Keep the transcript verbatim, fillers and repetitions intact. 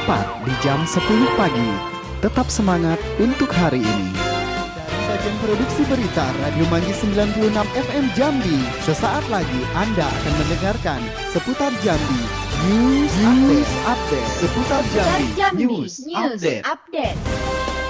tepat di jam sepuluh pagi. Tetap semangat untuk hari ini. Dari bagian produksi berita Radio Manggis sembilan puluh enam F M Jambi, sesaat lagi Anda akan mendengarkan seputar Jambi News, News Update. Update seputar Jambi, Jambi News, News Update. Update.